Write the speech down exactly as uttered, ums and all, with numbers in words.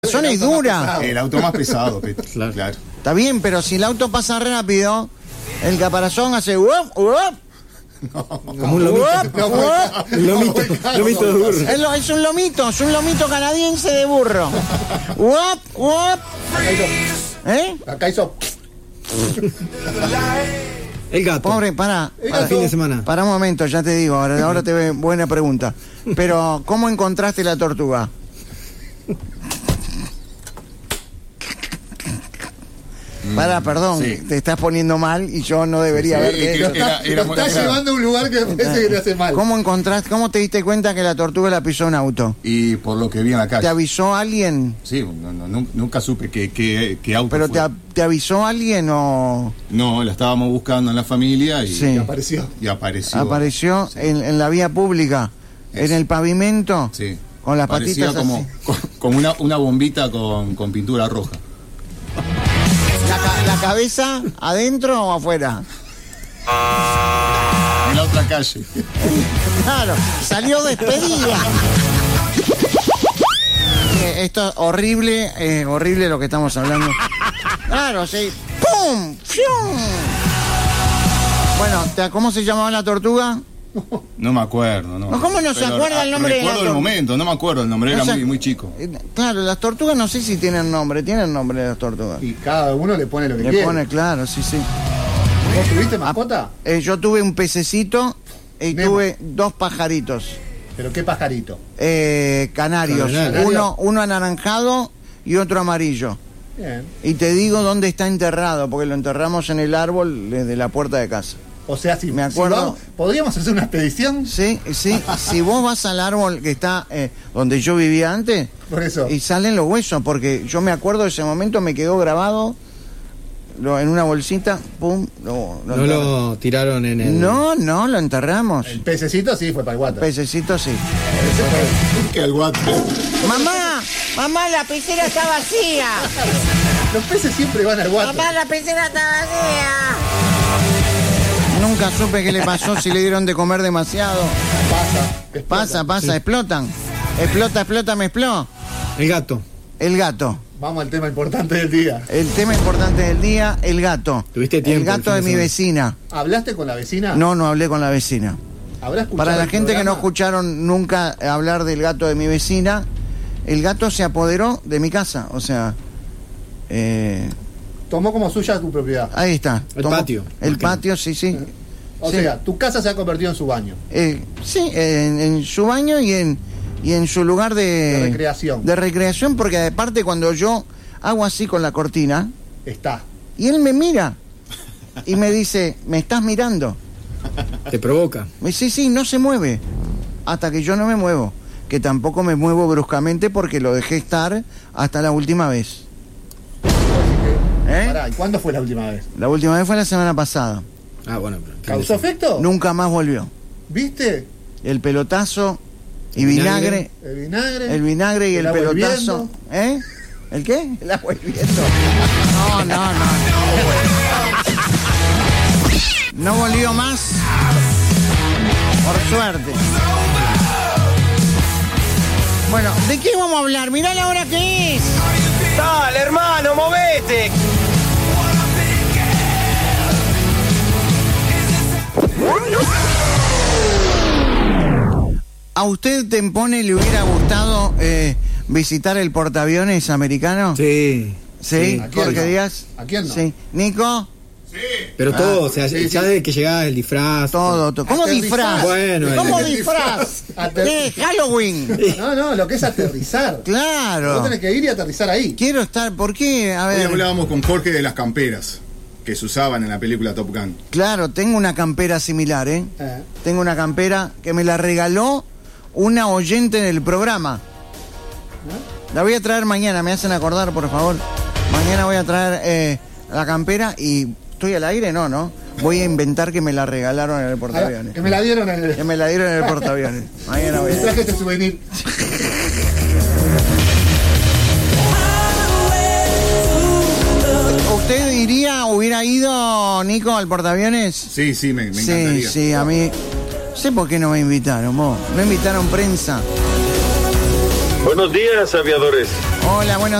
Son es dura. El auto más pesado, Peto. Claro. Claro. Está bien, pero si el auto pasa rápido, el caparazón hace uop, uop. No, Como un lomito. Uop, No, uop. Un lomito, lomito de burro. Es, lo- es un lomito, es un lomito canadiense de burro. Uop, uop. ¿Eh? Acá hizo. El gato. Pobre, para. El para, gato. Fin de semana. para un momento, ya te digo, ahora, ahora te ve buena pregunta. Pero, ¿cómo encontraste la tortuga? Para, perdón, sí. te estás poniendo mal y yo no debería Sí, haber que- hecho. que- Era- era Lo muy- está era- llevando a un lugar que parece que le hace mal. ¿Cómo encontraste, cómo te diste cuenta que la tortuga la pisó un auto? Y por lo que vi en la ¿Te calle. avisó alguien? Sí, no, no, nun- nunca supe qué, qué, qué auto ¿Pero fue. te, a- te avisó alguien o No, la estábamos buscando en la familia y, Sí. Y apareció. y apareció. apareció Sí. en, en la vía pública, en Eso. el pavimento, Sí. con las Parecía patitas como, así? co- como una, una bombita con, con pintura roja. ¿La, ca- la cabeza adentro o afuera? En la otra calle. Claro, salió despedida. Eh, Esto es horrible, eh, horrible lo que estamos hablando. Claro, sí. ¡Pum! ¡Fium! Bueno, ¿te- ¿cómo se llamaba la tortuga? No me acuerdo, ¿no? No, ¿cómo no se Pero, acuerda el ah, nombre de la Recuerdo el tortuga? momento, no me acuerdo el nombre, era No sé. muy, muy chico. Eh, Claro, las tortugas no sé si tienen nombre, tienen nombre las tortugas. Y cada uno le pone lo que Le quiere. pone, claro, sí, sí. ¿Vos tuviste mascota? Eh, yo tuve un pececito y Nemo. tuve dos pajaritos, Pero qué pajarito. eh, canarios, Canario. uno, uno anaranjado y otro amarillo. Bien. Y te digo dónde está enterrado, porque lo enterramos en el árbol desde la puerta de casa. O sea, si, Me si acuerdo. vamos- ¿podríamos hacer una expedición? Sí, sí, si vos vas al árbol que está eh, donde yo vivía antes, Por eso. y salen los huesos, porque yo me acuerdo de ese momento, me quedó grabado lo- en una bolsita, pum, lo, lo No enterramos. lo tiraron en el. No, no, lo enterramos. El pececito sí fue para el guata. Pececito sí. Que el guate. Mamá, mamá, la pecera está vacía. Los peces siempre van al guata. Mamá, la pecera está vacía. Nunca supe qué le pasó, si le dieron de comer demasiado. Pasa. explota. Pasa, pasa, explotan. Explota, explota, me explotó. El gato. El gato. Vamos al tema importante del día. El tema importante del día, el gato. ¿Tuviste tiempo El gato el de fin mi de vecina. ¿Hablaste con la vecina? No, no hablé con la vecina. ¿Habrá escuchado Para la el gente que no programa? escucharon nunca hablar del gato de mi vecina, el gato se apoderó de mi casa. O sea, eh, Tomó como suya tu propiedad. ahí está. El patio, El más que nada. patio, sí, sí. O Sí. sea, tu casa se ha convertido en su baño. Eh, sí, en, en su baño y en, y en su lugar de, De recreación. De recreación, porque aparte cuando yo hago así con la cortina, Está. y él me mira y me dice, ¿me estás mirando? Te provoca. Me dice, sí, sí, no se mueve. Hasta que yo no me muevo. Que tampoco me muevo bruscamente porque lo dejé estar hasta la última vez. ¿Eh? Pará, ¿y cuándo fue la última vez? La última vez fue la semana pasada. Ah, bueno. Pero, ¿Causó efecto? Nunca más volvió. ¿Viste? El pelotazo y El vinagre. vinagre. El vinagre. El vinagre y el, El agua pelotazo. ¿Eh? ¿El qué? El agua hirviendo. No, no, no. No volvió más. Por suerte. Bueno, ¿de qué vamos a hablar? Mirá la hora que es. Dale, hermano, movete. ¿A usted, Tempone, le hubiera gustado eh, visitar el portaaviones americano? Sí. ¿Sí? ¿A quién Jorge no? Díaz. ¿A quién no? Sí. ¿Nico? Pero todo, o sea, sí, ya sí. desde que llegaba el disfraz. Todo, todo. ¿Cómo Aterrizar. disfraz? Bueno, ¿Cómo el- disfraz? Ater- ¿Qué? Halloween. No, no, lo que es aterrizar. Vos Claro. tenés que ir y aterrizar ahí. Quiero estar. ¿Por qué? A Hoy ver. hablábamos con Jorge de las camperas que se usaban en la película Top Gun. Claro, tengo una campera similar, ¿eh? Eh, Tengo una campera que me la regaló una oyente del programa. La voy a traer mañana, me hacen acordar, por favor. Mañana voy a traer eh, la campera y... ¿Estoy al aire? No, ¿no? Voy a inventar que me la regalaron en el ah, portaaviones. que me la dieron en el... Que me la dieron en el portaaviones. Mañana voy Me a... traje este souvenir. ¿Usted iría, hubiera ido, Nico, al portaaviones? Sí, sí, me, me Sí, encantaría. sí, a mí... Sé por qué no me invitaron, vos. No invitaron prensa. Buenos días, aviadores. Hola, buenos